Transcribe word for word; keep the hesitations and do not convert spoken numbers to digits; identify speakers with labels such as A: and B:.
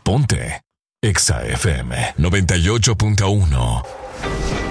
A: Ponte Exa F M noventa y ocho punto uno.